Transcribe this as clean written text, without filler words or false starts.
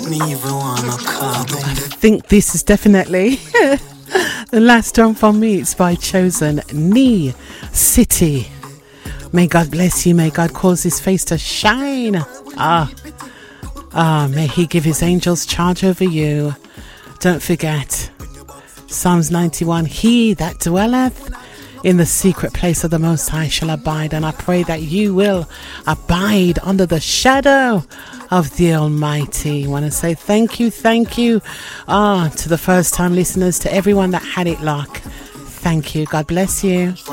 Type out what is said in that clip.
I think this is definitely the last one from me. It's by Chosen Knee City. May God bless you. May God cause his face to shine. May he give his angels charge over you. Don't forget Psalms 91, he that dwelleth in the secret place of the Most High shall abide. And I pray that you will abide under the shadow of the Almighty. I want to say thank you to the first time listeners, to everyone that had it locked. Thank you. God bless you.